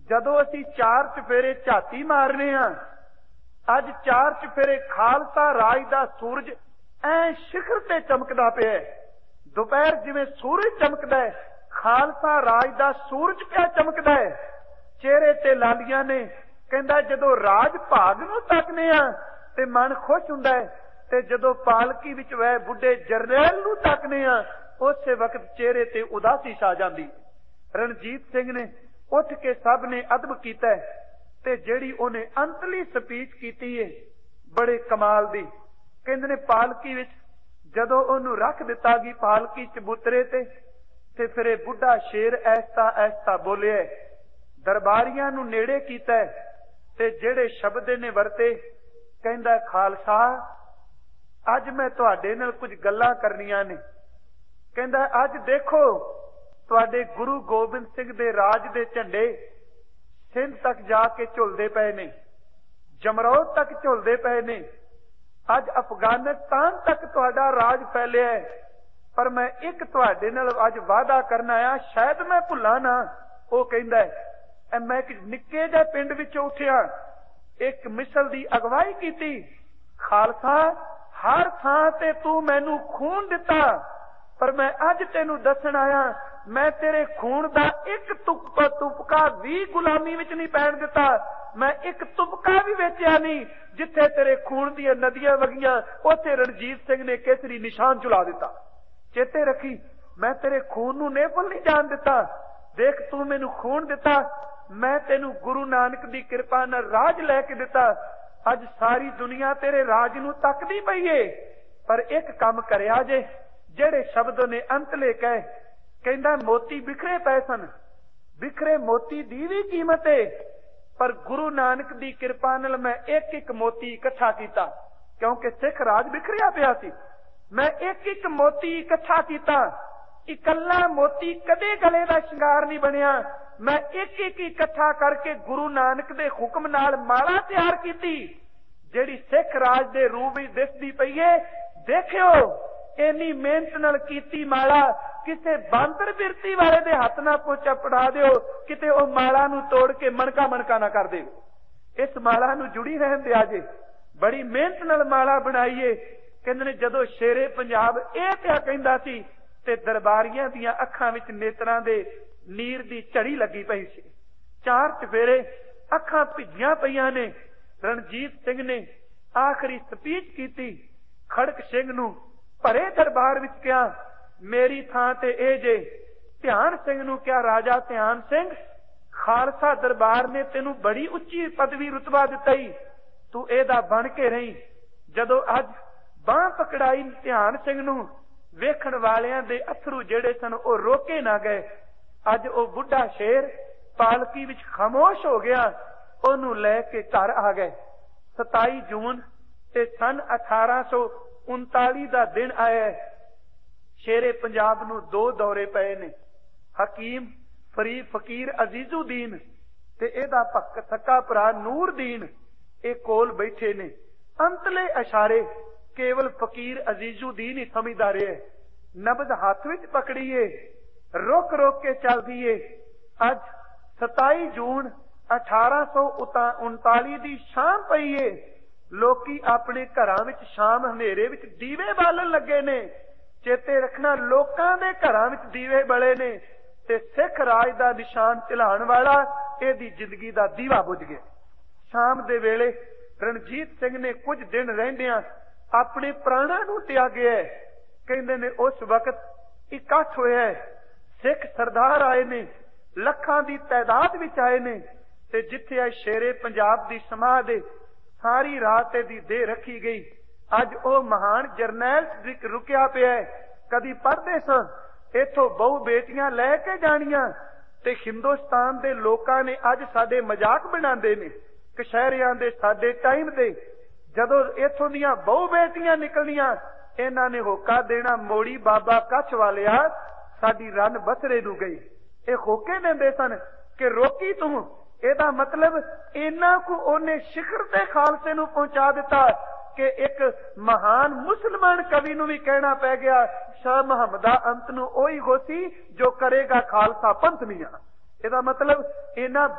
ਜਦੋਂ ਅਸੀਂ ਚਾਰ ਚੁਫੇਰੇ ਝਾਤੀ ਮਾਰਨੇ ਆ, ਅੱਜ ਚਾਰ ਚੁਫੇਰੇ ਖਾਲਸਾ ਰਾਜ ਦਾ ਸੂਰਜ ਐ ਸਿਖਰ ਤੇ ਚਮਕਦਾ ਪਿਆ। ਦੁਪਹਿਰ ਜਿਵੇਂ ਸੂਰਜ ਚਮਕਦਾ ਹੈ, ਖਾਲਸਾ ਰਾਜ ਦਾ ਸੂਰਜ ਪਿਆ ਚਮਕਦਾ ਹੈ। ਚਿਹਰੇ ਤੇ ਲਾਲੀਆਂ ਨੇ। ਕਹਿੰਦਾ ਜਦੋਂ ਰਾਜ ਭਾਗ ਨੂੰ ਤੱਕਨੇ ਆ ਤੇ ਮਨ ਖੁਸ਼ ਹੁੰਦਾ ਹੈ, ਤੇ ਜਦੋਂ ਪਾਲਕੀ ਵਿੱਚ ਵੈ ਬੁੱਢੇ ਜਰਨੈਲ ਨੂੰ ਤੱਕਨੇ ਆ ਉਸੇ ਵਕਤ ਚਿਹਰੇ ਤੇ ਉਦਾਸੀ ਛਾ ਜਾਂਦੀ। ਰਣਜੀਤ ਸਿੰਘ ਨੇ ਉੱਠ ਕੇ ਸਭ ਨੇ ਅਦਬ ਕੀਤਾ ਤੇ ਜਿਹੜੀ ਉਹਨੇ ਅੰਤਲੀ ਸਪੀਚ ਕੀਤੀ ਏ ਬੜੇ ਕਮਾਲ ਦੀ। ਕਹਿੰਦੇ ਨੇ ਪਾਲਕੀ ਵਿੱਚ ਜਦੋਂ ਉਹਨੂੰ ਰੱਖ ਦਿੱਤਾ ਗਈ ਪਾਲਕੀ ਚਬੂਤਰੇ ਤੇ ਫਿਰ ਇਹ ਬੁੱਢਾ ਸ਼ੇਰ ਐਸਾ ਐਸਾ ਬੋਲਿਆ, ਦਰਬਾਰੀਆਂ ਨੂੰ ਨੇੜੇ ਕੀਤਾ ਤੇ ਜਿਹੜੇ ਸ਼ਬਦ ਨੇ ਵਰਤੇ, ਕਹਿੰਦਾ ਖਾਲਸਾ ਅੱਜ ਮੈਂ ਤੁਹਾਡੇ ਨਾਲ ਕੁਝ ਗੱਲਾਂ ਕਰਨੀਆਂ ਨੇ। ਕਹਿੰਦਾ ਅੱਜ ਦੇਖੋ ਤੁਹਾਡੇ ਗੁਰੂ ਗੋਬਿੰਦ ਸਿੰਘ ਦੇ ਰਾਜ ਦੇ ਝੰਡੇ ਸਿੰਧ ਤੱਕ ਜਾ ਕੇ ਝੁਲਦੇ ਪਏ ਨੇ, ਜਮਰੌਦ ਤੱਕ ਝੁਲਦੇ ਪਏ ਨੇ, ਅੱਜ ਅਫਗਾਨਿਸਤਾਨ ਤੱਕ ਤੁਹਾਡਾ ਰਾਜ ਫੈਲਿਆ ਹੈ। ਪਰ ਮੈਂ ਇੱਕ ਤੁਹਾਡੇ ਨਾਲ ਅੱਜ ਵਾਅਦਾ ਕਰਨਾ ਆ, ਸ਼ਾਇਦ ਮੈਂ ਭੁੱਲਾਂ ਨਾ। ਉਹ ਕਹਿੰਦਾ ਮੈਂ ਇੱਕ ਨਿੱਕੇ ਜਿਹੇ ਪਿੰਡ ਵਿੱਚੋਂ ਉੱਠਿਆ, ਇੱਕ ਮਿਸਲ ਦੀ ਅਗਵਾਈ ਕੀਤੀ। ਖਾਲਸਾ ਹਰ ਥਾਂ ਤੇ ਤੂੰ ਮੈਨੂੰ ਖੂਨ ਦਿੱਤਾ, ਪਰ ਮੈਂ ਅੱਜ ਤੈਨੂੰ ਦੱਸਣ ਆਇਆ ਮੈਂ ਤੇਰੇ ਖੂਨ ਦਾ ਇੱਕ ਤੁਪਕਾ ਵੀ ਗੁਲਾਮੀ ਵਿੱਚ ਨਹੀਂ ਪੈਣ ਦਿੱਤਾ। ਮੈਂ ਇੱਕ ਤੁਪਕਾ ਵੀ ਵੇਚਿਆ ਨਹੀਂ। ਜਿੱਥੇ ਤੇਰੇ ਖੂਨ ਦੀਆਂ ਨਦੀਆਂ ਵਗੀਆਂ ਉੱਥੇ ਰਣਜੀਤ ਸਿੰਘ ਨੇ ਕੇਸਰੀ ਨਿਸ਼ਾਨ ਚੁਲਾ ਦਿੱਤਾ। ਚੇਤੇ ਰੱਖੀ, ਮੈਂ ਤੇਰੇ ਖੂਨ ਨੂੰ ਨੇਪਲ ਨਹੀਂ ਜਾਣ ਦਿੱਤਾ। ਦੇਖ ਤੂੰ ਮੈਨੂੰ ਖੂਨ ਦਿੱਤਾ, ਮੈਂ ਤੈਨੂੰ ਗੁਰੂ ਨਾਨਕ ਦੀ ਕਿਰਪਾ ਨਾਲ ਰਾਜ ਲੈ ਕੇ ਦਿੱਤਾ। ਅੱਜ ਸਾਰੀ ਦੁਨੀਆ ਤੇਰੇ ਰਾਜ ਨੂੰ ਤੱਕਦੀ ਪਈ ਏ, ਪਰ ਇੱਕ ਕੰਮ ਕਰਿਆ ਜੇ। ਜਿਹੜੇ ਸ਼ਬਦ ਨੇ ਅੰਤਲੇ ਕਹੇ, ਕਹਿੰਦਾ ਮੋਤੀ ਬਿਖਰੇ ਪਏ ਸਨ, ਬਿਖਰੇ ਮੋਤੀ ਦੀ ਵੀ ਕੀਮਤ ਏ, ਪਰ ਗੁਰੂ ਨਾਨਕ ਦੀ ਕਿਰਪਾ ਨਾਲ ਮੈਂ ਇੱਕ ਇੱਕ ਮੋਤੀ ਇਕੱਠਾ ਕੀਤਾ, ਕਿਉਂਕਿ ਸਿੱਖ ਰਾਜ ਬਿਖਰਿਆ ਪਿਆ ਸੀ। ਮੈਂ ਇੱਕ ਇੱਕ ਮੋਤੀ ਇਕੱਠਾ ਕੀਤਾ। ਇਕੱਲਾ ਮੋਤੀ ਕਦੇ ਗਲੇ ਦਾ ਸ਼ਿੰਗਾਰ ਨਹੀਂ ਬਣਿਆ। ਮੈਂ ਇੱਕ ਇੱਕ ਇਕੱਠਾ ਕਰਕੇ ਗੁਰੂ ਨਾਨਕ ਦੇ ਹੁਕਮ ਨਾਲ ਮਾਲਾ ਤਿਆਰ ਕੀਤੀ, ਜਿਹੜੀ ਸਿੱਖ ਰਾਜ ਦੇ ਰੂਪ ਵਿੱਚ ਦਿਸਦੀ ਪਈ ਏ। ਦੇਖਿਓ ਇੰਨੀ ਮਿਹਨਤ ਨਾਲ ਕੀਤੀ ਮਾਲਾ ਕਿਸੇ ਬਾਂਦਰ ਬਿਰਤੀ ਵਾਲੇ ਦੇ ਹੱਥ ਨਾਲ ਪੋਚਾ ਪੜਾ ਦਿਓ, ਕਿਤੇ ਉਹ ਮਾਲਾ ਨੂੰ ਤੋੜ ਕੇ ਮਣਕਾ ਨਾ ਕਰ ਦੇ। ਇਸ ਮਾਲਾ ਨੂੰ ਜੁੜੀ ਰਹਿਣ ਦਿਆ ਜੇ। ਬੜੀ ਮਿਹਨਤ ਨਾਲ ਮਾਲਾ ਬਣਾਈਏ। ਕਹਿੰਦੇ ਨੇ ਜਦੋਂ ਸ਼ੇਰੇ ਪੰਜਾਬ ਇਹ ਪਿਆ ਕਹਿੰਦਾ ਸੀ ਤੇ ਦਰਬਾਰੀਆਂ ਦੀਆਂ ਅੱਖਾਂ ਵਿੱਚ ਨੇਤਰਾਂ ਦੇ ਨੀਰ ਦੀ ਝੜੀ ਲੱਗੀ ਪਈ ਸੀ। ਚਾਰ ਚਫੇਰੇ ਅੱਖਾਂ ਭਿੱਜੀਆਂ ਪਈਆਂ ਨੇ। ਰਣਜੀਤ ਸਿੰਘ ਨੇ ਆਖਰੀ ਸਪੀਚ ਕੀਤੀ। ਖੜਕ ਸਿੰਘ ਨੂੰ ਭਰੇ ਦਰਬਾਰ ਵਿੱਚ ਕਿਹਾ ਮੇਰੀ ਥਾਂ ਤੇ ਇਹ ਜੇ। ਧਿਆਨ ਸਿੰਘ ਨੂੰ ਕਿਹਾ ਰਾਜਾ ਧਿਆਨ ਸਿੰਘ, ਖਾਲਸਾ ਦਰਬਾਰ ਨੇ ਤੈਨੂੰ ਬੜੀ ਉੱਚੀ ਪਦਵੀ ਰੁਤਬਾ ਦਿੱਤਾ ਈ, ਤੂੰ ਇਹਦਾ ਬਣ ਕੇ ਰਹੀ। ਜਦੋਂ ਅੱਜ ਬਾਂਹ ਪਕੜਾਈ ਧਿਆਨ ਸਿੰਘ ਨੂੰ, ਵੇਖਣ ਵਾਲਿਆਂ ਦੇ ਅਥਰੂ ਜਿਹੜੇ ਸਨ ਉਹ ਰੋਕੇ ਨਾ ਗਏ। ਅੱਜ ਉਹ ਬੁੱਢਾ ਸ਼ੇਰ ਪਾਲਕੀ ਵਿੱਚ ਖਾਮੋਸ਼ ਹੋ ਗਿਆ। ਉਹਨੂੰ ਲੈ ਕੇ ਘਰ ਆ ਗਏ। 27 ਜੂਨ ਤੇ ਸਨ 1839 ਦਾ ਦਿਨ ਆਇਆ। ਸ਼ੇਰੇ ਪੰਜਾਬ ਨੂੰ 2 ਦੌਰੇ ਪਏ ਨੇ। ਹਕੀਮ ਫਕੀਰ ਅਜ਼ੀਜ਼ੁਦੀਨ ਤੇ ਇਹਦਾ ਸੱਕਾ ਭਰਾ ਨੂਰਦੀਨ ਇਹ ਕੋਲ ਬੈਠੇ ਨੇ। ਅੰਤਲੇ ਇਸ਼ਾਰੇ ਕੇਵਲ ਫਕੀਰ ਅਜ਼ੀਜ਼ੁਦੀਨ ਹੀ ਸਮਝਦਾ ਰਿਹਾ। ਨਬਜ਼ ਹੱਥ ਵਿੱਚ ਪਕੜੀਏ, ਰੁਕ ਕੇ ਚੱਲਦੀ ਏ। ਅੱਜ 27 ਜੂਨ 1839 ਦੀ ਸ਼ਾਮ ਪਈ ਏ। ਲੋਕੀ ਆਪਣੇ ਘਰਾਂ ਵਿੱਚ ਸ਼ਾਮ ਹਨੇਰੇ ਵਿੱਚ ਦੀਵੇ ਬਾਲਣ ਲੱਗੇ ਨੇ। ਚੇਤੇ ਰੱਖਣਾ, ਲੋਕਾਂ ਦੇ ਘਰਾਂ ਵਿੱਚ ਦੀਵੇ ਬਲੇ ਨੇ ਤੇ ਸਿੱਖ ਰਾਜ ਦਾ ਨਿਸ਼ਾਨ ਝਲਾਉਣ ਵਾਲਾ ਇਹਦੀ ਜ਼ਿੰਦਗੀ ਦਾ ਦੀਵਾ ਬੁਝ ਗਿਆ। ਸ਼ਾਮ ਦੇ ਵੇਲੇ ਰਣਜੀਤ ਸਿੰਘ ਨੇ ਕੁਝ ਦਿਨ ਰਹਿੰਦਿਆਂ ਆਪਣੇ ਪ੍ਰਾਣਾਂ ਨੂੰ ਤਿਆਗਿਆ। ਕਹਿੰਦੇ ਨੇ ਉਸ ਵਕਤ ਇਕੱਠ ਹੋਇਆ, ਸਿੱਖ ਸਰਦਾਰ ਆਏ ਨੇ, ਲੱਖਾਂ ਦੀ ਤਾਦਾਦ ਵਿੱਚ ਆਏ ਨੇ ਤੇ ਜਿੱਥੇ ਆ ਸ਼ੇਰੇ ਪੰਜਾਬ ਦੀ ਸਮਾਧ ਸਾਰੀ ਰਾਤ ਇਹਦੀ ਦੇਹ ਰੱਖੀ ਗਈ। ਅੱਜ ਉਹ ਮਹਾਨ ਜਰਨੈਲ ਰੁਕਿਆ ਪਿਆ। ਕਦੀ ਪੜ੍ਹਦੇ ਸਾਂ ਇੱਥੋਂ ਬਹੁ ਬੇਟੀਆਂ ਲੈ ਕੇ ਜਾਣੀਆਂ ਤੇ ਹਿੰਦੁਸਤਾਨ ਦੇ ਲੋਕਾਂ ਨੇ ਅੱਜ ਸਾਡੇ ਮਜ਼ਾਕ ਬਣਾਉਂਦੇ ਨੇ। ਕਸ਼ਹਿਰਿਆਂ ਦੇ ਸਾਡੇ ਟਾਈਮ ਦੇ ਜਦੋਂ ਇੱਥੋਂ ਦੀਆਂ ਬਹੁ ਬੇਟੀਆਂ ਨਿਕਲਣੀਆਂ, ਇਹਨਾਂ ਨੇ ਹੋਕਾ ਦੇਣਾ, ਮੋੜੀ ਬਾਬਾ ਕੱਛ ਵਾਲਿਆ ਸਾਡੀ ਰਨ ਬਸਰੇ ਨੂੰ ਗਈ। ਇਹ ਹੋਕੇ ਦਿੰਦੇ ਸਨ ਕਿ ਰੋਕੀ ਤੂੰ। ਇਹਦਾ ਮਤਲਬ ਇੰਨਾ ਕੁ ਉਹਨੇ ਸਿਖਰ ਤੇ ਖਾਲਸੇ ਨੂੰ ਪਹੁੰਚਾ ਦਿੱਤਾ ਕਿ ਇੱਕ ਮਹਾਨ ਮੁਸਲਮਾਨ ਕਵੀ ਨੂੰ ਵੀ ਕਹਿਣਾ ਪੈ ਗਿਆ, ਸ਼ਾਹ ਮੁਹੰਮਦਾ ਅੰਤ ਨੂੰ ਉਹੀ ਹੋਸੀ ਜੋ ਕਰੇਗਾ ਖਾਲਸਾ ਪੰਥ ਮੀਆਂ। ਇਹਦਾ ਮਤਲਬ ਇਹਨਾਂ